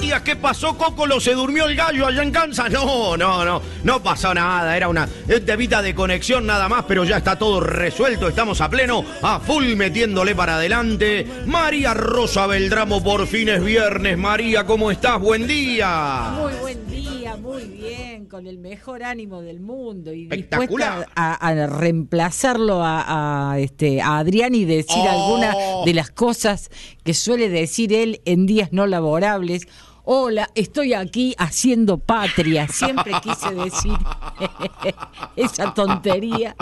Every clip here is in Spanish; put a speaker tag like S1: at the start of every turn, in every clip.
S1: Matías, ¿qué pasó, Cocolo? ¿Se durmió el gallo allá en Kansas? No pasó nada, era una temita de conexión nada más, pero ya está todo resuelto, estamos a pleno, a full metiéndole para adelante. María Rosa Beltramo, por fin es viernes. María, ¿cómo estás? Buen día.
S2: Muy buen día, muy bien, con el mejor ánimo del mundo y
S1: Espectacular.
S2: dispuesta a reemplazarlo a Adrián y decir alguna de las cosas que suele decir él en días no laborables. Hola, estoy aquí haciendo patria. Siempre quise decir esa tontería.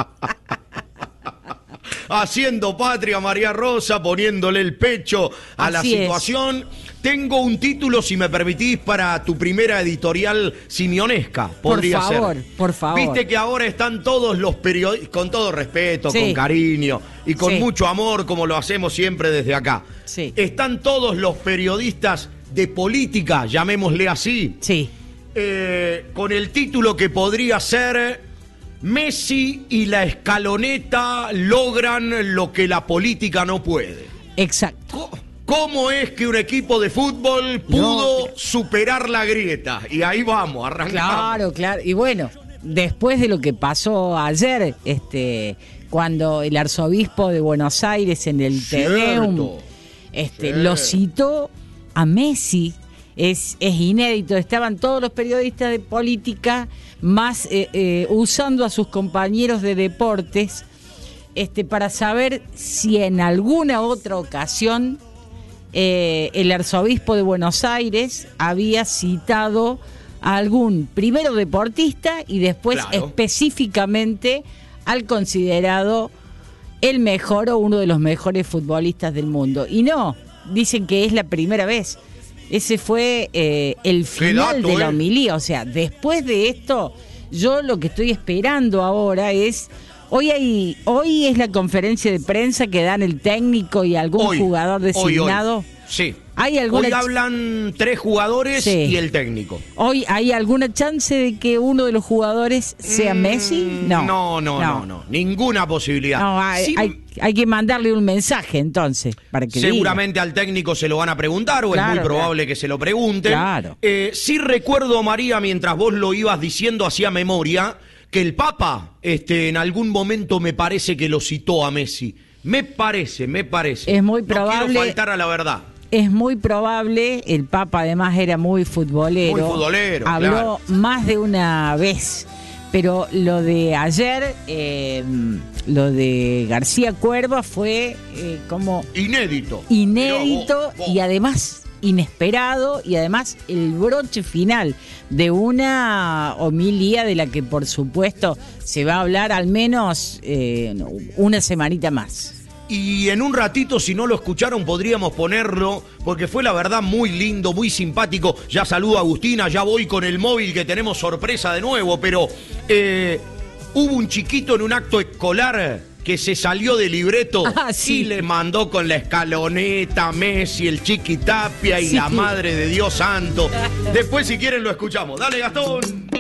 S1: Haciendo patria, María Rosa, poniéndole el pecho a la situación. Tengo un título, si me permitís, para tu primera editorial simionesca. Podría ser.
S2: Por favor.
S1: Viste que ahora están todos los periodistas, con todo respeto, con cariño y con mucho amor, como lo hacemos siempre desde acá.
S2: Sí.
S1: Están todos los periodistas de política, llamémosle así.
S2: Sí.
S1: Con el título que podría ser: Messi y la escaloneta logran lo que la política no puede.
S2: Exacto.
S1: ¿Cómo es que un equipo de fútbol pudo superar la grieta? Y ahí vamos, arrancamos.
S2: Claro. Y bueno, después de lo que pasó ayer, cuando el arzobispo de Buenos Aires en el Tedeum lo citó a Messi, es inédito. Estaban todos los periodistas de política más usando a sus compañeros de deportes para saber si en alguna otra ocasión el arzobispo de Buenos Aires había citado a algún primero deportista y después específicamente al considerado el mejor o uno de los mejores futbolistas del mundo. Y no, dicen que es la primera vez. Ese fue el final de la homilía. O sea, después de esto, yo lo que estoy esperando ahora es... Hoy es la conferencia de prensa que dan el técnico y algún jugador designado.
S1: Hoy. Sí.
S2: ¿Hay alguna
S1: hoy hablan 3 jugadores y el técnico.
S2: ¿Hoy hay alguna chance de que uno de los jugadores sea Messi?
S1: No. Ninguna posibilidad.
S2: No, hay que mandarle un mensaje entonces para que
S1: seguramente
S2: diga.
S1: Al técnico se lo van a preguntar o es muy probable que se lo pregunten.
S2: Claro.
S1: Sí recuerdo, María, mientras vos lo ibas diciendo, hacía memoria, que el Papa en algún momento me parece que lo citó a Messi. Me parece.
S2: Es muy probable.
S1: No quiero faltar a la verdad.
S2: Es muy probable, el Papa además era muy futbolero. Habló más de una vez. Pero lo de ayer, lo de García Cuerva fue como... Inédito y además inesperado, y además el broche final de una homilía de la que por supuesto se va a hablar al menos una semanita más.
S1: Y en un ratito, si no lo escucharon, podríamos ponerlo, porque fue la verdad muy lindo, muy simpático. Ya saludo a Agustina, ya voy con el móvil que tenemos sorpresa de nuevo, pero hubo un chiquito en un acto escolar que se salió de libreto y le mandó con la escaloneta Messi, el Chiqui Tapia y la Madre de Dios Santo. Después, si quieren, lo escuchamos. Dale, Gastón.